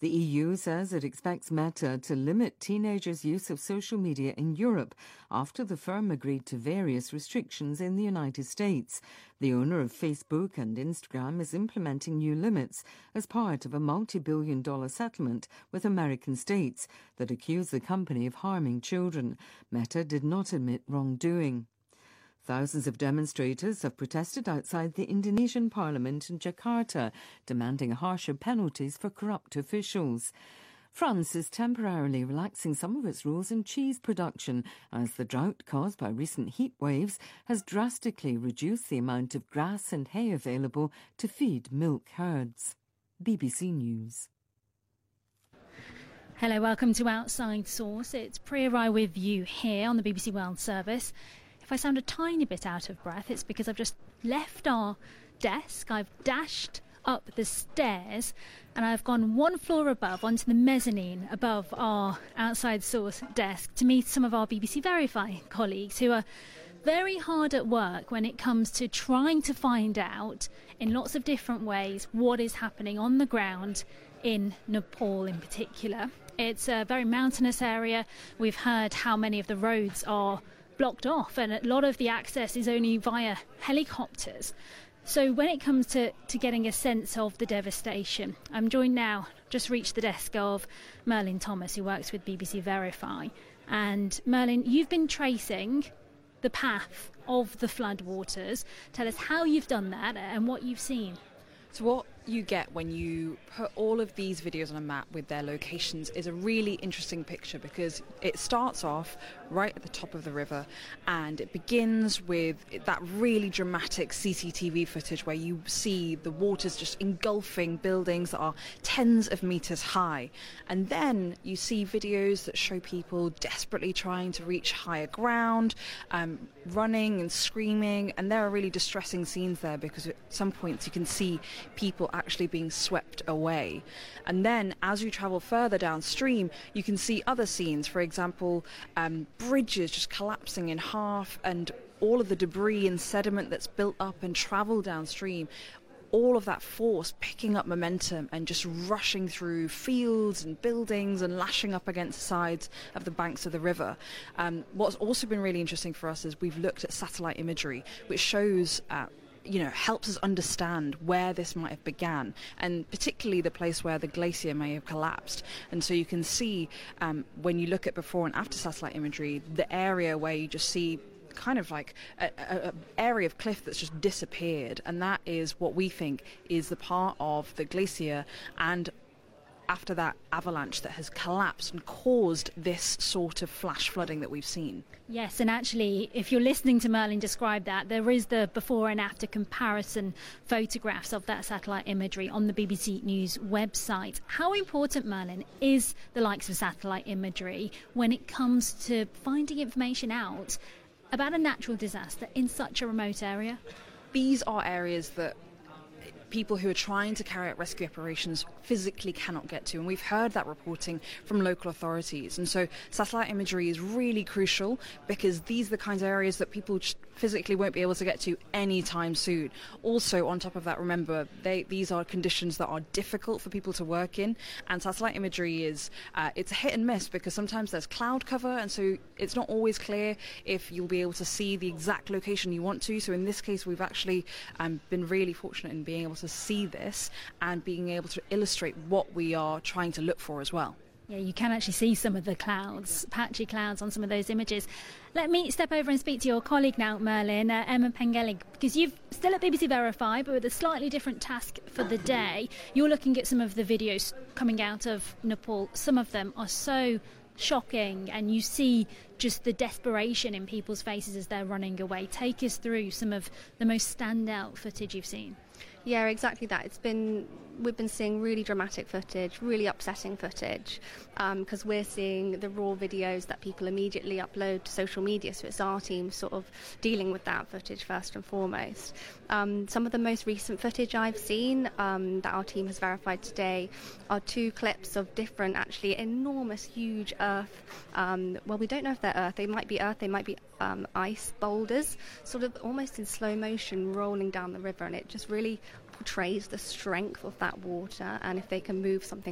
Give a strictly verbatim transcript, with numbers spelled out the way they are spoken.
The E U says it expects Meta to limit teenagers' use of social media in Europe after the firm agreed to various restrictions in the United States. The owner of Facebook and Instagram is implementing new limits as part of a multi-billion dollar settlement with American states that accuse the company of harming children. Meta did not admit wrongdoing. Thousands of demonstrators have protested outside the Indonesian parliament in Jakarta, demanding harsher penalties for corrupt officials. France is temporarily relaxing some of its rules in cheese production as the drought caused by recent heat waves has drastically reduced the amount of grass and hay available to feed milk herds. B B C News. Hello, welcome to Outside Source. It's Priya Rai with you here on the B B C World Service. If I sound a tiny bit out of breath, it's because I've just left our desk. I've dashed up the stairs and I've gone one floor above onto the mezzanine above our Outside Source desk to meet some of our B B C Verify colleagues who are very hard at work when it comes to trying to find out in lots of different ways what is happening on the ground in Nepal in particular. It's a very mountainous area. We've heard how many of the roads are blocked off and a lot of the access is only via helicopters. So when it comes to, to getting a sense of the devastation, I'm joined now, just reached the desk of Merlin Thomas, who works with B B C Verify. And Merlin, you've been tracing the path of the floodwaters. Tell us how you've done that and what you've seen. So what you get when you put all of these videos on a map with their locations is a really interesting picture, because it starts off right at the top of the river and it begins with that really dramatic C C T V footage where you see the waters just engulfing buildings that are tens of meters high. And then you see videos that show people desperately trying to reach higher ground, um, running and screaming. And there are really distressing scenes there, because at some points you can see people actually being swept away. And then as you travel further downstream, you can see other scenes. For example, um, bridges just collapsing in half, and all of the debris and sediment that's built up and travelled downstream, all of that force picking up momentum and just rushing through fields and buildings and lashing up against the sides of the banks of the river. Um, what's also been really interesting for us is we've looked at satellite imagery, which shows uh, you know, helps us understand where this might have began, and particularly the place where the glacier may have collapsed. And so you can see um, when you look at before and after satellite imagery, the area where you just see kind of like an area of cliff that's just disappeared, and that is what we think is the part of the glacier and after that avalanche that has collapsed and caused this sort of flash flooding that we've seen. Yes, and actually, if you're listening to Merlin describe that, there is the before and after comparison photographs of that satellite imagery on the B B C News website. How important, Merlin, is the likes of satellite imagery when it comes to finding information out about a natural disaster in such a remote area? These are areas that people who are trying to carry out rescue operations physically cannot get to, and we've heard that reporting from local authorities. And so satellite imagery is really crucial, because these are the kinds of areas that people physically won't be able to get to anytime soon. Also, on top of that, remember, they, these are conditions that are difficult for people to work in, and satellite imagery is uh, it's a hit and miss, because sometimes there's cloud cover, and so it's not always clear if you'll be able to see the exact location you want to. So in this case, we've actually um, been really fortunate in being able to see this and being able to illustrate what we are trying to look for as well. Yeah, you can actually see some of the clouds, patchy clouds on some of those images. Let me step over and speak to your colleague now, Merlin, uh, Emma Pengelly, because you're still at B B C Verify, but with a slightly different task for the day. You're looking at some of the videos coming out of Nepal. Some of them are so shocking, and you see just the desperation in people's faces as they're running away. Take us through some of the most standout footage you've seen. Yeah, exactly that. It's been we've been seeing really dramatic footage, really upsetting footage, because um, we're seeing the raw videos that people immediately upload to social media. So it's our team sort of dealing with that footage first and foremost. Um, some of the most recent footage I've seen um, that our team has verified today are two clips of different, actually enormous, huge earth. Um, well, we don't know if they're earth. They might be earth. They might be um, ice boulders, sort of almost in slow motion, rolling down the river, and it just really portrays the strength of that water, and if they can move something